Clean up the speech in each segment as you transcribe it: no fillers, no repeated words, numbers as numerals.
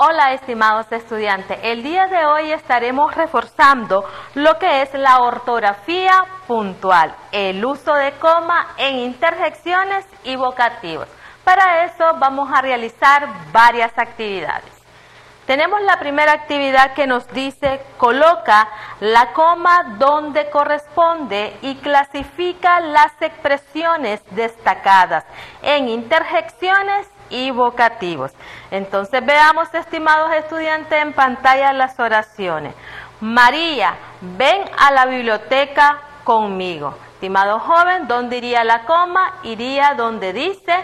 Hola, estimados estudiantes. El día de hoy estaremos reforzando lo que es la ortografía puntual, el uso de coma en interjecciones y vocativos. Para eso vamos a realizar varias actividades. Tenemos la primera actividad que nos dice: coloca la coma donde corresponde y clasifica las expresiones destacadas en interjecciones y vocativos. Entonces veamos, estimados estudiantes, en pantalla las oraciones. María, ven a la biblioteca conmigo. Estimado joven, ¿dónde iría la coma? Iría donde dice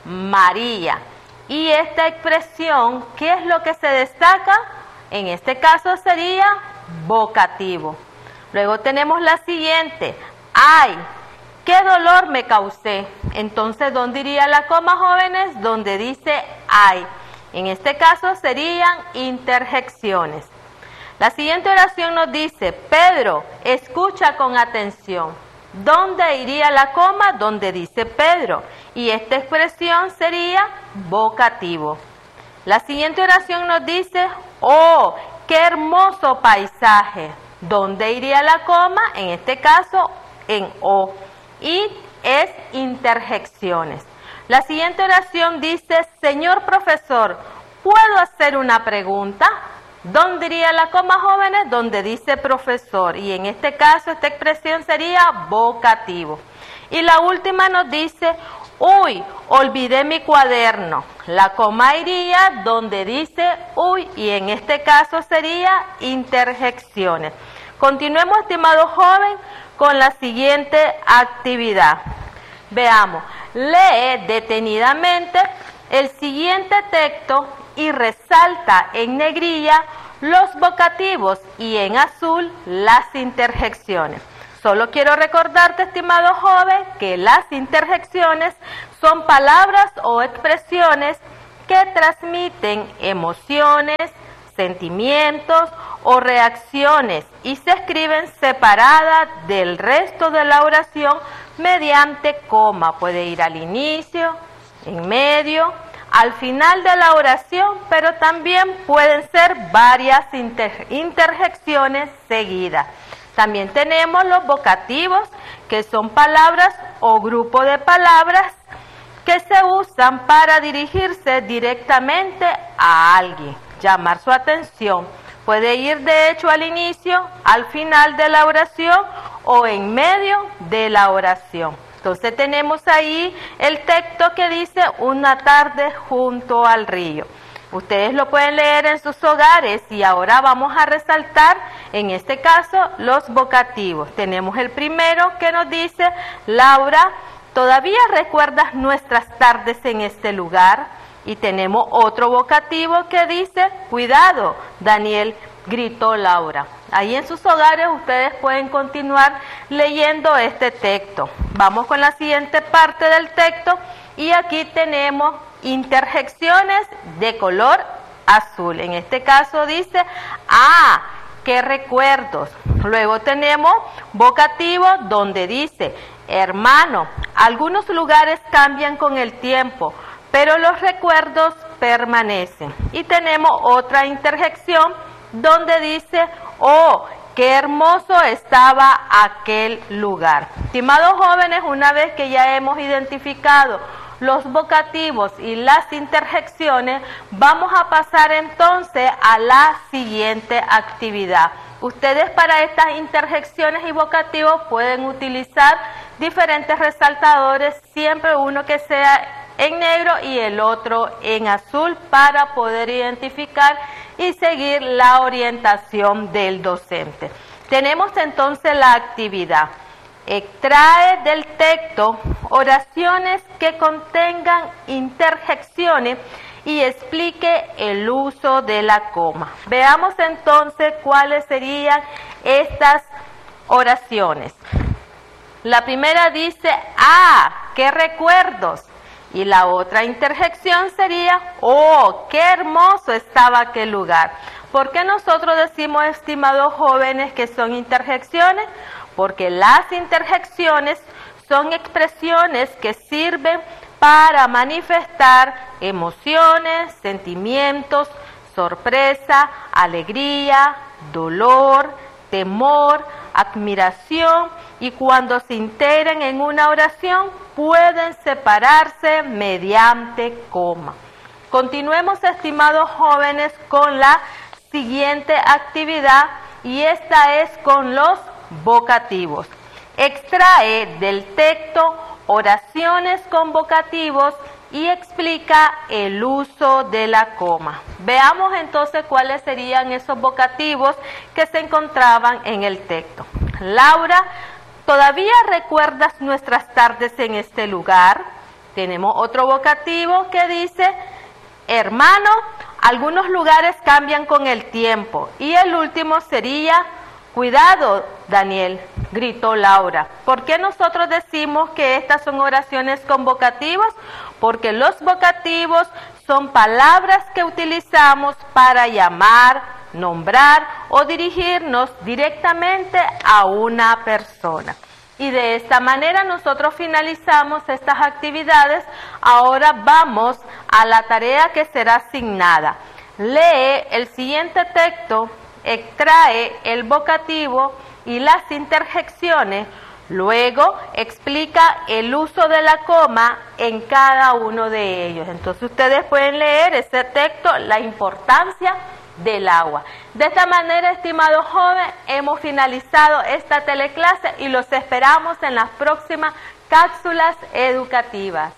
María. Y esta expresión, ¿qué es lo que se destaca? En este caso sería vocativo. Luego tenemos la siguiente: ay, ¿qué dolor me causé? Entonces, ¿dónde iría la coma, jóvenes? Donde dice ay. En este caso serían interjecciones. La siguiente oración nos dice: Pedro, escucha con atención. ¿Dónde iría la coma? Donde dice Pedro. Y esta expresión sería vocativo. La siguiente oración nos dice: oh, qué hermoso paisaje. ¿Dónde iría la coma? En este caso en o. Y es interjecciones. La siguiente oración dice: señor profesor, ¿puedo hacer una pregunta? ¿Dónde iría la coma, jóvenes? Donde dice profesor. Y en este caso esta expresión sería vocativo. Y la última nos dice: uy, olvidé mi cuaderno. La coma iría donde dice uy, y en este caso sería interjecciones. Continuemos, estimado joven, con la siguiente actividad. Veamos, lee detenidamente el siguiente texto y resalta en negrilla los vocativos y en azul las interjecciones. Solo quiero recordarte, estimado joven, que las interjecciones son palabras o expresiones que transmiten emociones, sentimientos o reacciones y se escriben separadas del resto de la oración mediante coma. Puede ir al inicio, en medio, al final de la oración, pero también pueden ser varias interjecciones seguidas. También tenemos los vocativos, que son palabras o grupo de palabras que se usan para dirigirse directamente a alguien, llamar su atención. Puede ir de hecho al inicio, al final de la oración o en medio de la oración. Entonces tenemos ahí el texto que dice: una tarde junto al río. Ustedes lo pueden leer en sus hogares y ahora vamos a resaltar, en este caso, los vocativos. Tenemos el primero que nos dice: Laura, ¿todavía recuerdas nuestras tardes en este lugar? Y tenemos otro vocativo que dice: cuidado, Daniel, gritó Laura. Ahí en sus hogares ustedes pueden continuar leyendo este texto. Vamos con la siguiente parte del texto y aquí tenemos interjecciones de color azul. En este caso dice: ah, qué recuerdos. Luego tenemos vocativo donde dice: hermano, algunos lugares cambian con el tiempo, pero los recuerdos permanecen. Y tenemos otra interjección donde dice: oh, qué hermoso estaba aquel lugar. Estimados jóvenes, una vez que ya hemos identificado los vocativos y las interjecciones, vamos a pasar entonces a la siguiente actividad. Ustedes para estas interjecciones y vocativos pueden utilizar diferentes resaltadores, siempre uno que sea en negro y el otro en azul, para poder identificar y seguir la orientación del docente. Tenemos entonces la actividad: extrae del texto oraciones que contengan interjecciones y explique el uso de la coma. Veamos entonces cuáles serían estas oraciones. La primera dice: ah, qué recuerdos. Y la otra interjección sería: oh, qué hermoso estaba aquel lugar. ¿Por qué nosotros decimos, estimados jóvenes, que son interjecciones? Porque las interjecciones son expresiones que sirven para manifestar emociones, sentimientos, sorpresa, alegría, dolor, temor, admiración, y cuando se integren en una oración pueden separarse mediante coma. Continuemos, estimados jóvenes, con la siguiente actividad, y esta es con los vocativos. Extrae del texto oraciones con vocativos y explica el uso de la coma. Veamos entonces cuáles serían esos vocativos que se encontraban en el texto. Laura, ¿todavía recuerdas nuestras tardes en este lugar? Tenemos otro vocativo que dice, hermano, algunos lugares cambian con el tiempo. Y el último sería, cuidado, Daniel, gritó Laura. ¿Por qué nosotros decimos que estas son oraciones con vocativos? Porque los vocativos son palabras que utilizamos para llamar, nombrar o dirigirnos directamente a una persona. Y de esta manera nosotros finalizamos estas actividades. Ahora vamos a la tarea que será asignada. Lee el siguiente texto, extrae el vocativo y las interjecciones, luego explica el uso de la coma en cada uno de ellos. Entonces ustedes pueden leer ese texto, la importancia del agua. De esta manera, estimados jóvenes, hemos finalizado esta teleclase y los esperamos en las próximas cápsulas educativas.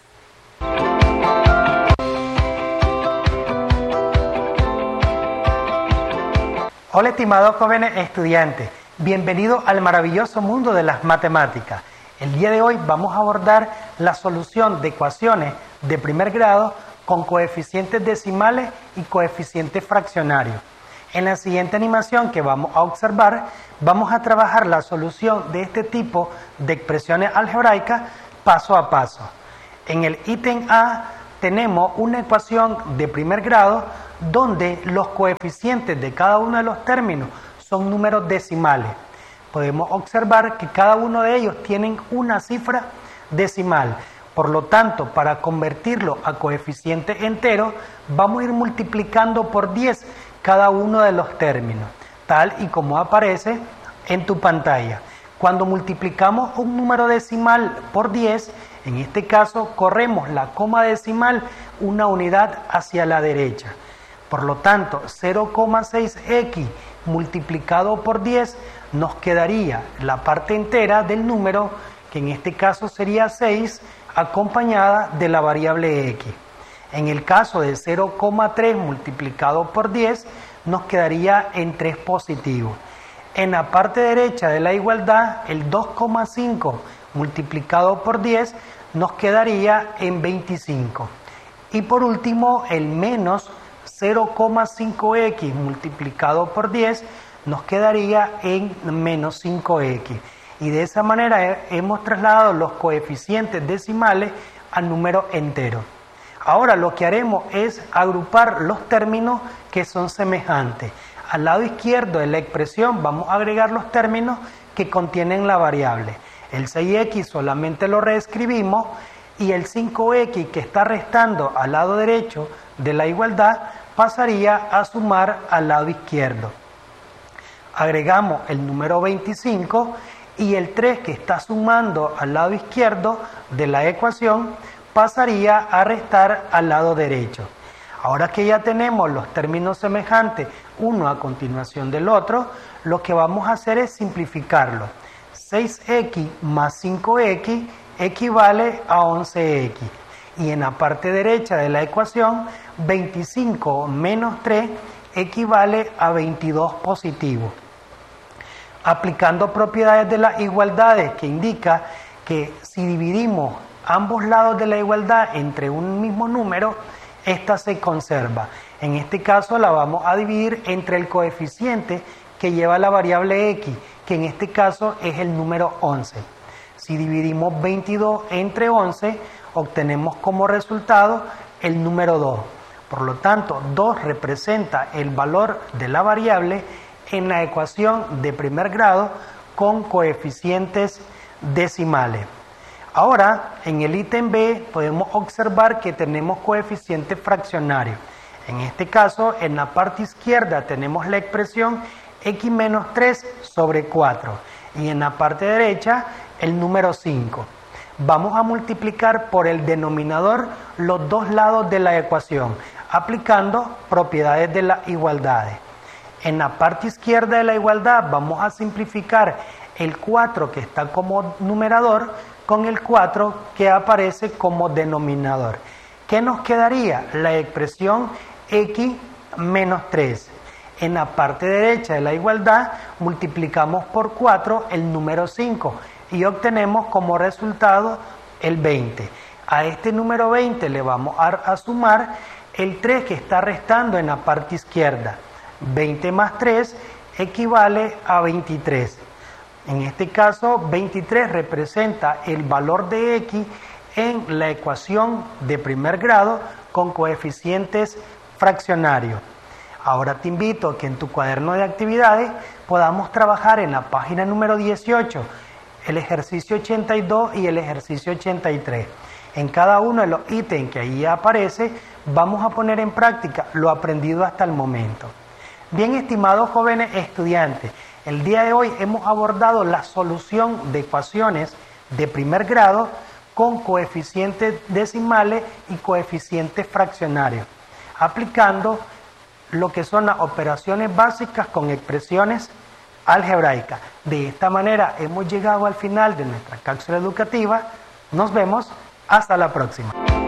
Hola, estimados jóvenes estudiantes, bienvenidos al maravilloso mundo de las matemáticas. El día de hoy vamos a abordar la solución de ecuaciones de primer grado con coeficientes decimales y coeficientes fraccionarios. En la siguiente animación que vamos a observar, vamos a trabajar la solución de este tipo de expresiones algebraicas paso a paso. En el ítem A tenemos una ecuación de primer grado donde los coeficientes de cada uno de los términos son números decimales. Podemos observar que cada uno de ellos tienen una cifra decimal. Por lo tanto, para convertirlo a coeficiente entero, vamos a ir multiplicando por 10 cada uno de los términos, tal y como aparece en tu pantalla. Cuando multiplicamos un número decimal por 10, en este caso corremos la coma decimal una unidad hacia la derecha. Por lo tanto, 0,6x multiplicado por 10 nos quedaría la parte entera del número, que en este caso sería 6, acompañada de la variable x. En el caso de 0,3 multiplicado por 10 nos quedaría en 3 positivo. En la parte derecha de la igualdad, el 2,5 multiplicado por 10 nos quedaría en 25. Y por último, el menos 0,5x multiplicado por 10 nos quedaría en menos 5x. Y de esa manera hemos trasladado los coeficientes decimales al número entero. Ahora lo que haremos es agrupar los términos que son semejantes. Al lado izquierdo de la expresión vamos a agregar los términos que contienen la variable. El 6x solamente lo reescribimos y el 5x que está restando al lado derecho de la igualdad pasaría a sumar al lado izquierdo. Agregamos el número 25 y el 3 que está sumando al lado izquierdo de la ecuación pasaría a restar al lado derecho. Ahora que ya tenemos los términos semejantes uno a continuación del otro, lo que vamos a hacer es simplificarlo. 6x más 5x equivale a 11x. Y en la parte derecha de la ecuación, 25 menos 3 equivale a 22 positivo. Aplicando propiedades de las igualdades, que indica que si dividimos ambos lados de la igualdad entre un mismo número, esta se conserva. En este caso la vamos a dividir entre el coeficiente que lleva la variable x, que en este caso es el número 11. Si dividimos 22 entre 11, obtenemos como resultado el número 2. Por lo tanto, 2 representa el valor de la variable en la ecuación de primer grado con coeficientes decimales. Ahora, en el ítem B podemos observar que tenemos coeficientes fraccionarios. En este caso, en la parte izquierda tenemos la expresión x menos 3 sobre 4 y en la parte derecha el número 5. Vamos a multiplicar por el denominador los dos lados de la ecuación, aplicando propiedades de las igualdades. En la parte izquierda de la igualdad vamos a simplificar el 4 que está como numerador con el 4 que aparece como denominador. ¿Qué nos quedaría? La expresión x menos 3. En la parte derecha de la igualdad multiplicamos por 4 el número 5 y obtenemos como resultado el 20. A este número 20 le vamos a sumar el 3 que está restando en la parte izquierda. 20 más 3 equivale a 23. En este caso, 23 representa el valor de x en la ecuación de primer grado con coeficientes fraccionarios. Ahora te invito a que en tu cuaderno de actividades podamos trabajar en la página número 18, el ejercicio 82 y el ejercicio 83. En cada uno de los ítems que ahí aparece, vamos a poner en práctica lo aprendido hasta el momento. Bien, estimados jóvenes estudiantes, el día de hoy hemos abordado la solución de ecuaciones de primer grado con coeficientes decimales y coeficientes fraccionarios, aplicando lo que son las operaciones básicas con expresiones algebraicas. De esta manera hemos llegado al final de nuestra cápsula educativa. Nos vemos, hasta la próxima.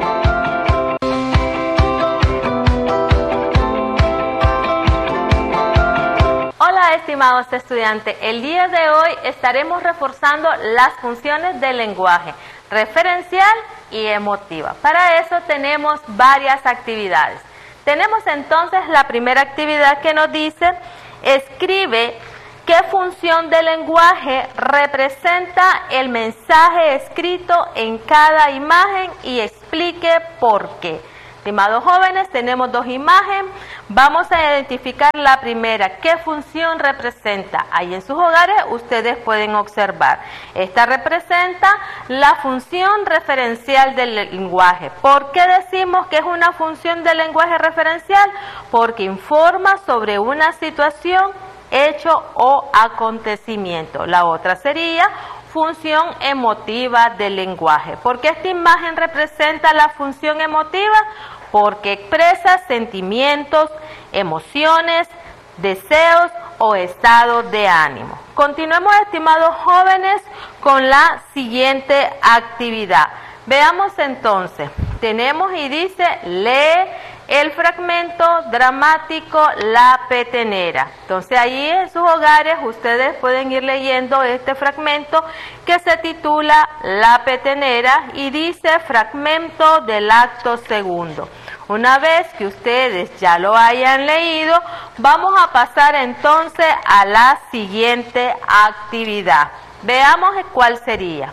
Hola estimados estudiantes, el día de hoy estaremos reforzando las funciones del lenguaje referencial y emotiva. Para eso tenemos varias actividades. Tenemos entonces la primera actividad que nos dice: escribe qué función del lenguaje representa el mensaje escrito en cada imagen y explique por qué. Estimados jóvenes, tenemos dos imágenes. Vamos a identificar la primera. ¿Qué función representa? Ahí en sus hogares ustedes pueden observar. Esta representa la función referencial del lenguaje. ¿Por qué decimos que es una función del lenguaje referencial? Porque informa sobre una situación, hecho o acontecimiento. La otra sería función emotiva del lenguaje. ¿Por qué esta imagen representa la función emotiva? Porque expresa sentimientos, emociones, deseos o estados de ánimo. Continuemos, estimados jóvenes, con la siguiente actividad. Veamos entonces, tenemos y dice: lee el fragmento dramático La Petenera. Entonces allí en sus hogares ustedes pueden ir leyendo este fragmento que se titula La Petenera y dice fragmento del acto segundo. Una vez que ustedes ya lo hayan leído, vamos a pasar entonces a la siguiente actividad. Veamos cuál sería.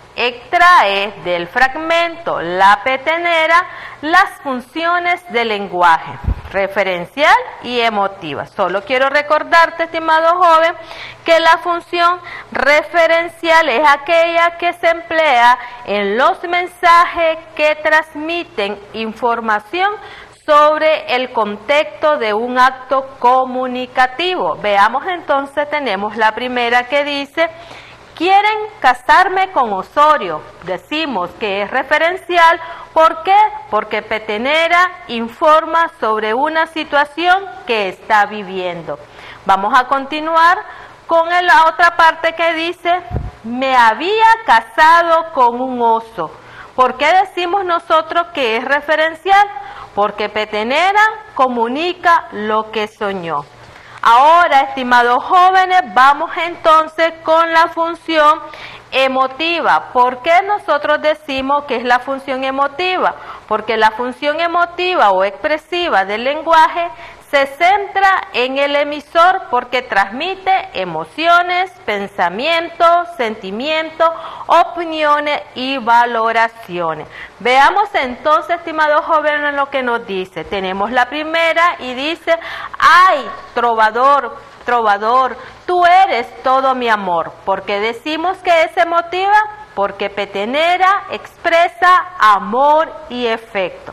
Extrae del fragmento La Petenera las funciones del lenguaje referencial y emotiva. Solo quiero recordarte, estimado joven, que la función referencial es aquella que se emplea en los mensajes que transmiten información sobre el contexto de un acto comunicativo. Veamos entonces, tenemos la primera que dice: quieren casarme con Osorio. Decimos que es referencial. ¿Por qué? Porque Petenera informa sobre una situación que está viviendo. Vamos a continuar con la otra parte que dice: me había casado con un oso. ¿Por qué decimos nosotros que es referencial? Porque Petenera comunica lo que soñó. Ahora, estimados jóvenes, vamos entonces con la función emotiva. ¿Por qué nosotros decimos que es la función emotiva? Porque la función emotiva o expresiva del lenguaje se centra en el emisor porque transmite emociones, pensamientos, sentimientos, opiniones y valoraciones. Veamos entonces, estimados jóvenes, lo que nos dice. Tenemos la primera y dice: ay, trovador, trovador, tú eres todo mi amor. ¿Por qué decimos que es emotiva? Porque Petenera expresa amor y afecto.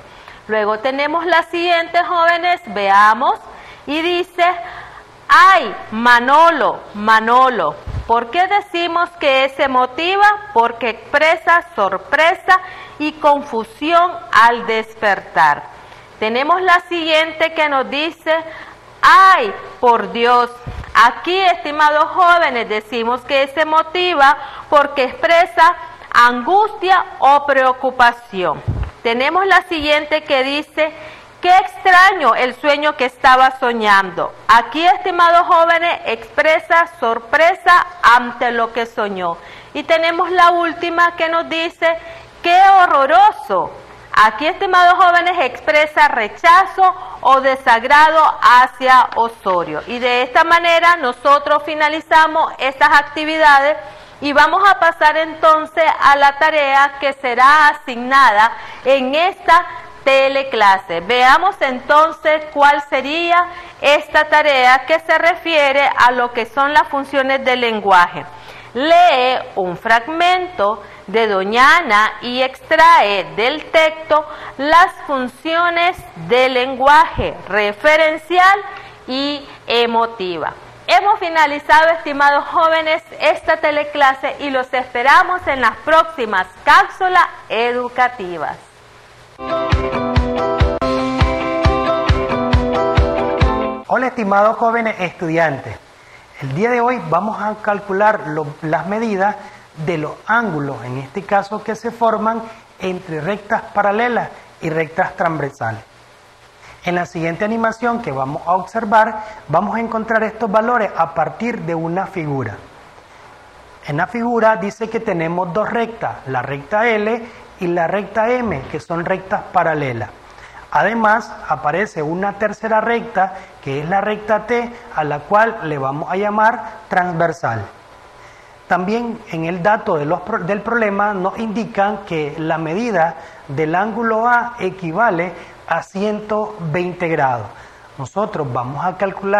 Luego tenemos la siguiente, jóvenes, veamos, y dice, ay, Manolo, Manolo. ¿Por qué decimos que es emotiva? Porque expresa sorpresa y confusión al despertar. Tenemos la siguiente que nos dice, ay, por Dios. Aquí, estimados jóvenes, decimos que es emotiva porque expresa angustia o preocupación. Tenemos la siguiente que dice, qué extraño el sueño que estaba soñando. Aquí, estimados jóvenes, expresa sorpresa ante lo que soñó. Y tenemos la última que nos dice, qué horroroso. Aquí, estimados jóvenes, expresa rechazo o desagrado hacia Osorio. Y de esta manera nosotros finalizamos estas actividades y vamos a pasar entonces a la tarea que será asignada en esta teleclase. Veamos entonces cuál sería esta tarea que se refiere a lo que son las funciones del lenguaje. Lee un fragmento de Doña Ana y extrae del texto las funciones del lenguaje referencial y emotiva. Hemos finalizado, estimados jóvenes, esta teleclase y los esperamos en las próximas cápsulas educativas. Hola, estimados jóvenes estudiantes. El día de hoy vamos a calcular las medidas de los ángulos, en este caso que se forman entre rectas paralelas y rectas transversales. En la siguiente animación que vamos a observar, vamos a encontrar estos valores a partir de una figura. En la figura dice que tenemos dos rectas, la recta L y la recta M, que son rectas paralelas. Además, aparece una tercera recta, que es la recta T, a la cual le vamos a llamar transversal. También en el dato del problema nos indican que la medida del ángulo A equivale a 120 grados. Nosotros vamos a calcular